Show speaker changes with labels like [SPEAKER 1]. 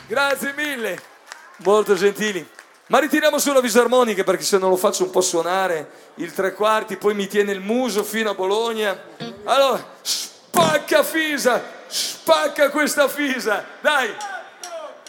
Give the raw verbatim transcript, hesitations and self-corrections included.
[SPEAKER 1] Grazie mille, molto gentili. Ma ritiriamo sulla fisarmonica, perché se non lo faccio un po' suonare il tre quarti, poi mi tiene il muso fino a Bologna. Allora, spacca Fisa, spacca questa Fisa, dai!